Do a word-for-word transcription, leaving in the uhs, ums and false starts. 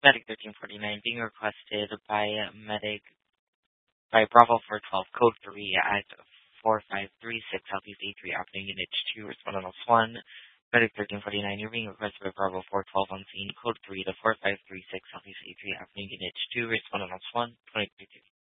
Medic thirteen forty-nine being requested by Medic by Bravo four twelve code three at four five three six Southeast A three opening in H two, respond on one. Medic thirteen forty-nine, you're being requested by Bravo four twelve on scene, code three to four five three six Southeast A three opening in H two, respond on one. twenty-three